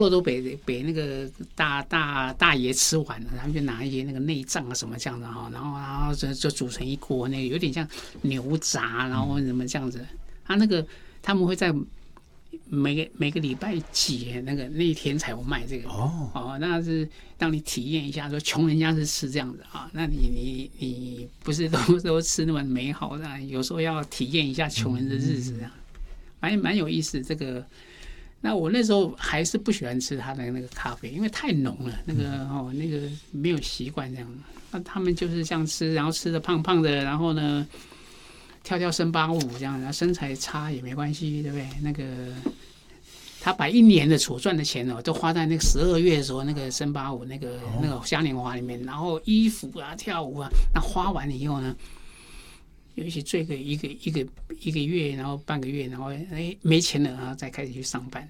肉都被那个大爷吃完了，然后就拿一些那个内脏啊什么这样的哈，然后就煮成一锅，那个有点像牛杂，然后什么这样子。他们会在每个礼拜几那一天才有卖这个那是让你体验一下，说穷人家是吃这样子啊，那你不是都吃那么美好的，有时候要体验一下穷人的日子啊，蛮有意思这个。那我那时候还是不喜欢吃他的那个咖啡，因为太浓了，那个没有习惯这样。那他们就是这样吃，然后吃的胖胖的，然后呢跳森巴舞这样，然后身材差也没关系，对不对？那个他把1年的所赚的钱都花在那个12月的时候那个森巴舞那个嘉年华里面，然后衣服啊跳舞啊，那花完了以后呢，有一些醉个一个月，然后半个月，然后没钱了，然后再开始去上班。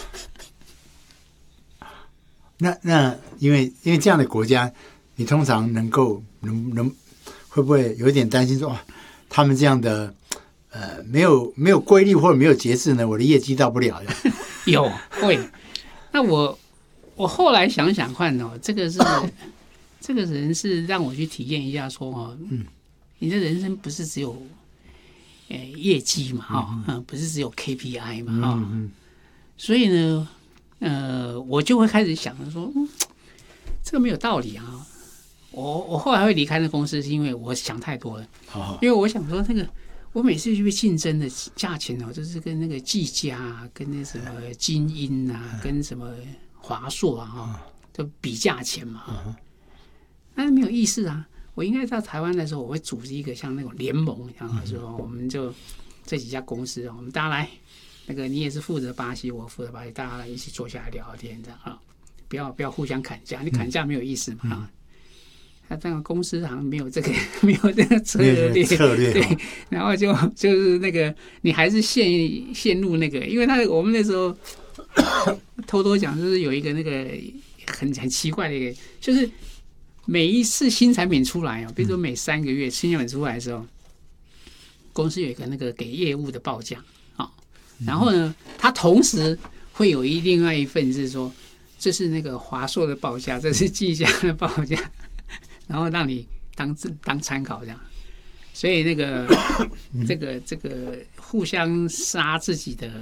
那因为这样的国家，你通常能会不会有一点担心说，他们这样的没有规律或者没有节制呢，我的业绩到不了的。 有会，那我后来想想看这个人是让我去体验一下说你的人生不是只有业绩嘛不是只有 KPI 嘛所以呢我就会开始想着说这个没有道理啊。我后来会离开那公司是因为我想太多了因为我想说我每次去竞争的价钱就是跟那个技嘉跟那什么精英啊跟什么华硕都比价钱嘛那没有意思啊。我应该到台湾的时候，我会组织一个像那种联盟一样，说我们就这几家公司，我们大家来，那个你也是负责巴西，我负责巴西，大家一起坐下来聊聊天，这样不要互相砍价，你砍价没有意思嘛他这个公司好像没有这个策略，对，然后就是那个你还是陷入那个，因为我们那时候偷偷讲，就是有一个那个很奇怪的一个，就是每一次新产品出来比如说每3个月新产品出来的时候，公司有一个那个给业务的报价然后呢，它同时会有另外一份是说，这是那个华硕的报价，这是技嘉的报价。然后让你当参考这样，所以那个这个互相杀自己的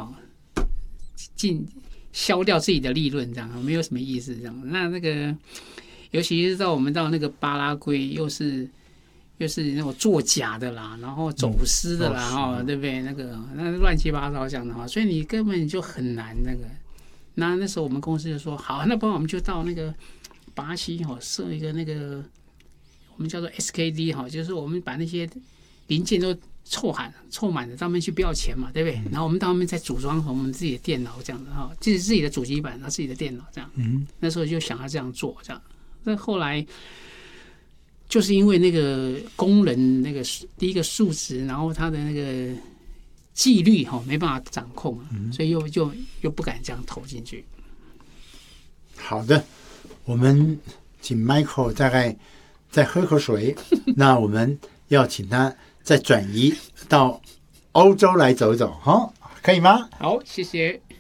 消掉自己的利润这样没有什么意思这样。那个尤其是我们到那个巴拉圭，又是那种作假的啦，然后走私的啦对不对？那乱七八糟这样的话，所以你根本就很难那个。那时候我们公司就说好，那不然我们就到那个巴西设一个那个我们叫做 SKD 就是我们把那些零件都凑满了，他们去不要钱嘛，对不对？然后我们到他们再组装我们自己的电脑这样的自己的主机板，然后自己的电脑这样。那时候就想要这样做这样。那后来就是因为那个工人那个第一个素质，然后他的那个纪律没办法掌控，所以又不敢这样投进去。 好的，我们请 Michael 大概再喝口水，那我们要请他再转移到欧洲来走一走，可以吗？ 好，谢谢。